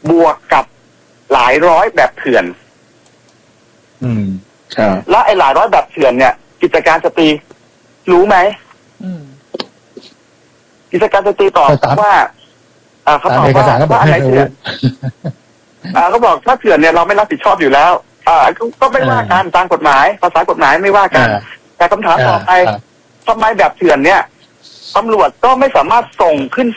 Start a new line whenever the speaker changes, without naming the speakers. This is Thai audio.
บวกกับหลายร้อยแบบเถื่อน
ครับ
และไอ้หลายร้อยแบบเถื่อนเนี่ยกิจการสตรีรู้ไหมกิจการสตรีตอบว่าเขาบอกว่าอะไรเถื่อนเขาบอกถ้าเถื่อนเนี่ยเราไม่รับผิดชอบอยู่แล้วก็ไม่ว่ากันตามกฎหมายภาษากฎหมายไม่ว่ากันแต่คำถามต่อไปทำไมแบบเถื่อนเนี่ยตำรวจก็ไม่สามารถส่งขึ้น